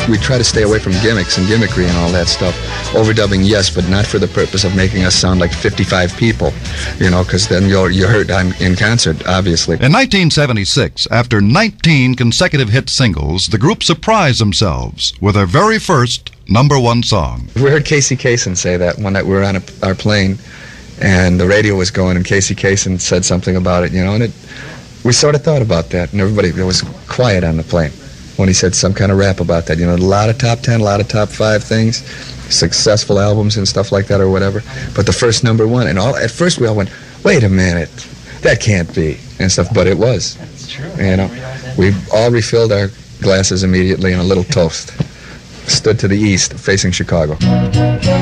we try to stay away from gimmicks and gimmickry and all that stuff. Overdubbing, yes, but not for the purpose of making us sound like 55 people, you know, because then you're hurt in concert, obviously. In 1976, after 19 consecutive hit singles, the group surprised themselves with their very first #1 song. We heard Casey Kasem say that one night we were on our plane, and the radio was going, and Casey Kasem said something about it, you know, and we sort of thought about that, and everybody, it was quiet on the plane when he said some kind of rap about that. You know, a lot of top 10, a lot of top 5 things, successful albums and stuff like that or whatever, but the first #1, and at first we all went, wait a minute, that can't be, and stuff, but it was. That's true. You know, we all refilled our glasses immediately and a little toast. Stood to the east, facing Chicago.